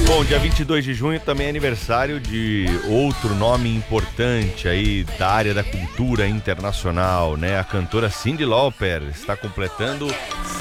Bom, dia 22 de junho também é aniversário de outro nome importante aí da área da cultura internacional, né? A cantora Cyndi Lauper está completando